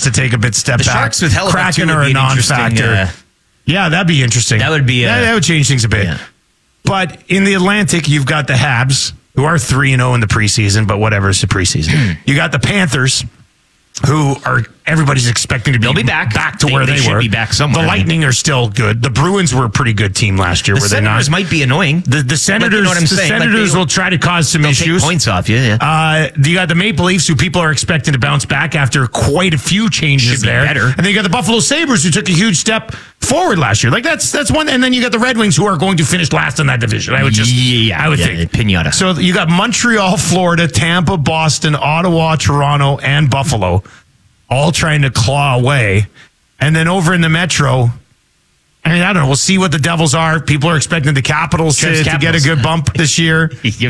to take a bit step The back. Sharks with Hellebuck Kraken would are be a an interesting, non-factor. Yeah, that'd be interesting. That would be that would change things a bit. Yeah. But in the Atlantic, you've got the Habs, who are 3-0 in the preseason, but whatever, it's the preseason. You got the Panthers, who are everybody's expecting to be, They'll be back to where they they should were. be back somewhere. The Lightning are still good. The Bruins were a pretty good team last year, The were they not? Senators might be annoying. The Senators, you know what I'm saying? Senators will try to cause some They'll issues. take points off you. Yeah. You got the Maple Leafs, who people are expecting to bounce back after quite a few changes Should be there. better. And then you got the Buffalo Sabres, who took a huge step forward last year. Like that's one. And then you got the Red Wings, who are going to finish last in that division. I would think. Pinata. So you got Montreal, Florida, Tampa, Boston, Ottawa, Toronto, and Buffalo, all trying to claw away. And then over in the Metro, I mean, I don't know. We'll see what the Devils are. People are expecting the Capitals to get a good bump this year.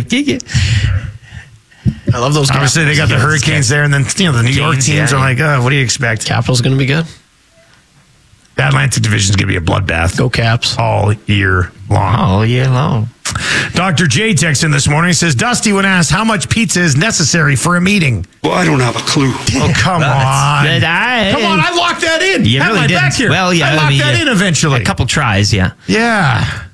I love those guys. Obviously, they got the Hurricanes there, and then the New York teams are like, what do you expect? Capitals going to be good. The Atlantic Division is going to be a bloodbath. Go Caps. All year long. All year long. Dr. J texts in this morning, says, Dusty, when asked how much pizza is necessary for a meeting. Well, I don't have a clue. Oh, come on. Come on, I locked that in. You Have really my didn't. back here. Well, yeah, I locked that in eventually. A couple tries, yeah. Yeah.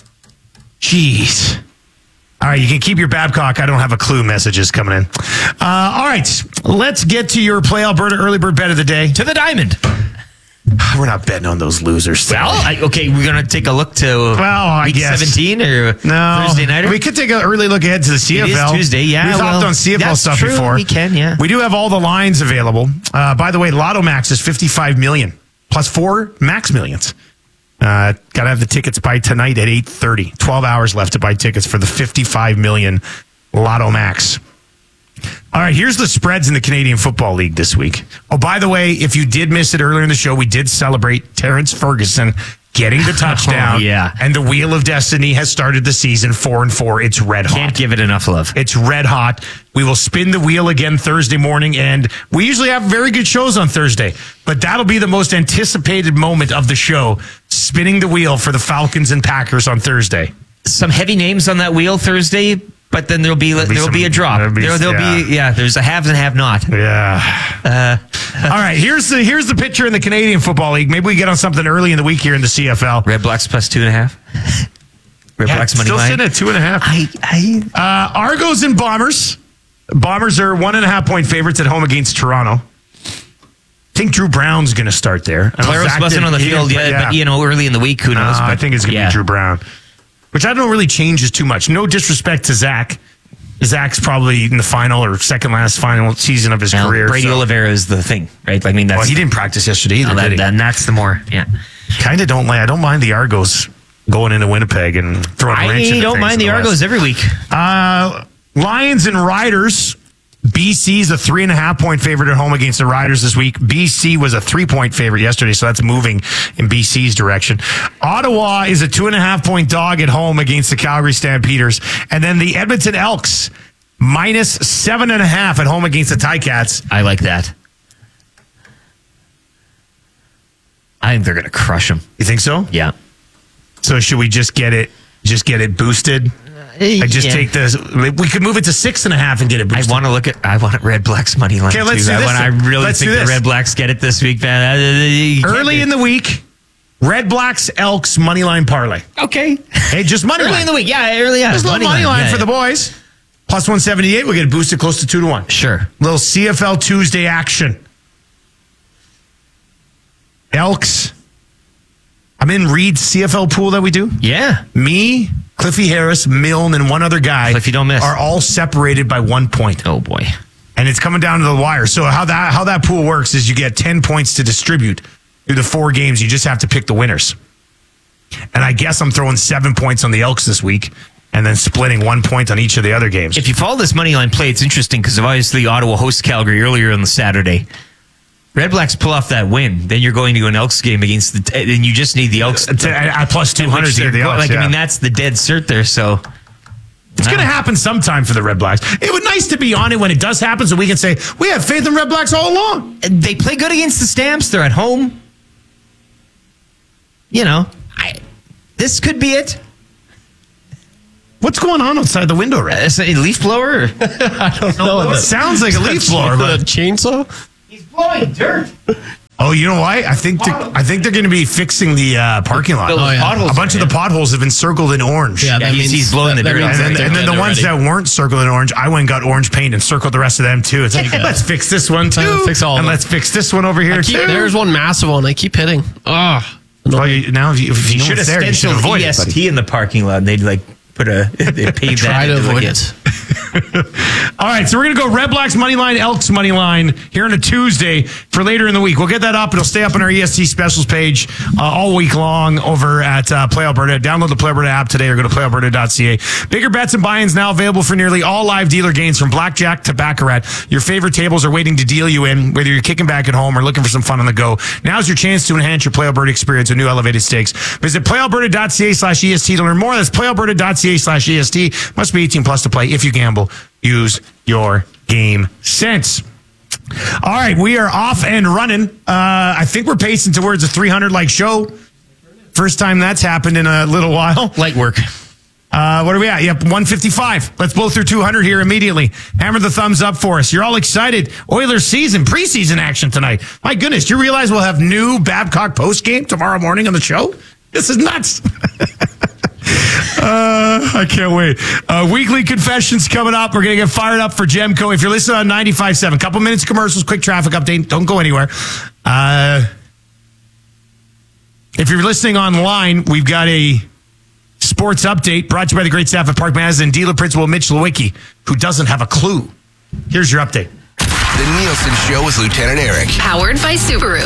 Jeez. All right, you can keep your Babcock. I don't have a clue messages coming in. All right, let's get to your Play Alberta Early Bird Bet of the day. To the diamond. We're not betting on those losers. Well, okay, we're going to take a look to I week guess. 17 or Thursday night. We could take an early look ahead to the CFL. It is Tuesday, yeah. We've hopped on CFL that's stuff true. before. We can, yeah. We do have all the lines available. By the way, Lotto Max is $55 million plus 4 Max Millions. Got to have the tickets by tonight at 8:30. 12 hours left to buy tickets for the $55 million Lotto Max. All right, here's the spreads in the Canadian Football League this week. Oh, by the way, if you did miss it earlier in the show, we did celebrate Terrence Ferguson getting the touchdown. Oh, yeah. And the Wheel of Destiny has started the season 4-4. It's red hot. Can't give it enough love. It's red hot. We will spin the wheel again Thursday morning, and we usually have very good shows on Thursday, but that'll be the most anticipated moment of the show, spinning the wheel for the Falcons and Packers on Thursday. Some heavy names on that wheel Thursday, but then there'll be a drop. There's a haves and have not. Yeah. All right, here's the picture in the Canadian Football League. Maybe we get on something early in the week here in the CFL. Red Blacks plus 2.5. Red Blacks money still line. sitting at 2.5. Argos and Bombers. Bombers are 1.5 point favorites at home against Toronto. I think Drew Brown's going to start there. Claros wasn't on the field yet, but early in the week, who knows? I think it's going to be Drew Brown, which I don't really changes too much. No disrespect to Zach. Zach's probably in the final or second last final season of his career. Brady Oliveira is the thing, right? I mean, he didn't practice yesterday either. And that's the more, Kind of I don't mind the Argos going into Winnipeg and throwing a wrench in I don't mind the Argos every week. Lions and Riders. BC's a 3.5 point favorite at home against the Riders this week. BC was a 3 point favorite yesterday, so that's moving in BC's direction. Ottawa is a 2.5 point dog at home against the Calgary Stampeders. And then the Edmonton Elks minus 7.5 at home against the Ticats. I like that. I think they're going to crush them. You think so? Yeah. So should we just get it boosted? Take this. We could move it to 6.5 and get it boosted. I want Red Blacks money line. Okay, let's too. do this. I really think the Red Blacks get it this week, man. Early in the week, Red Blacks Elks money line parlay. Okay. Hey, just money line. Early in the week, early on. Just a little money line for the boys. Plus 178, we'll get it boosted close to 2-1. Sure. Little CFL Tuesday action. Elks. I'm in Reed's CFL pool that we do. Yeah. Me, Cliffy Harris, Milne, and one other guy Cliffy, don't miss. are all separated by 1 point. Oh, boy. And it's coming down to the wire. So how that pool works is you get 10 points to distribute through the 4 games. You just have to pick the winners. And I guess I'm throwing 7 points on the Elks this week and then splitting 1 point on each of the other games. If you follow this money line play, it's interesting because obviously Ottawa hosts Calgary earlier on the Saturday. Red Blacks pull off that win, then you're going to an Elks game against then you just need the Elks at plus 200 to get the Elks. I mean, that's the dead cert there. So it's going to happen sometime for the Red Blacks. It would be nice to be on it when it does happen, so we can say we have faith in Red Blacks all along. They play good against the Stamps. They're at home. This could be it. What's going on outside the window, Red? Is it a leaf blower? I don't know. It sounds like a leaf blower, but chainsaw. He's blowing dirt. Oh, you know why? I think they're going to be fixing the parking lot. Those potholes A bunch of the potholes have been circled in orange. Yeah, that means he's blowing the dirt means off. And then the they're ones ready. that weren't circled in orange, I went and got orange paint and circled the rest of them too. It's like, let's fix this one too. Fix all of and them. let's fix this one over here too. There's one massive one. I keep hitting. Oh, Well, now if you You know should have it's there, you should stenciled avoid it. EST in the parking lot, and they'd like they paved try that. to into, avoid like, it. All right, so we're going to go Red Blacks money line, Elks money line here on a Tuesday for later in the week. We'll get that up. It'll stay up on our EST specials page all week long over at Play Alberta. Download the Play Alberta app today or go to playalberta.ca. Bigger bets and buy-ins now available for nearly all live dealer gains from blackjack to baccarat. Your favorite tables are waiting to deal you in, whether you're kicking back at home or looking for some fun on the go. Now's your chance to enhance your Play Alberta experience with new elevated stakes. Visit playalberta.ca/EST to learn more. That's playalberta.ca/EST. Must be 18 plus to play. If you gamble, use your game sense. All right, we are off and running. I think we're pacing towards a 300 show. First time that's happened in a little while. Light work. What are we at? Yep, 155. Let's blow through 200 here immediately. Hammer the thumbs up for us. You're all excited. Oilers season, preseason action tonight. My goodness, do you realize we'll have new Babcock postgame tomorrow morning on the show? This is nuts. I can't wait. Weekly confessions coming up. We're going to get fired up for Gemco. If you're listening on 95.7, couple minutes of commercials, quick traffic update. Don't go anywhere. If you're listening online, we've got a sports update brought to you by the great staff at Park Madison, dealer principal Mitch Lewicki, who doesn't have a clue. Here's your update. The Nielsen Show with Lieutenant Eric. Powered by Subaru.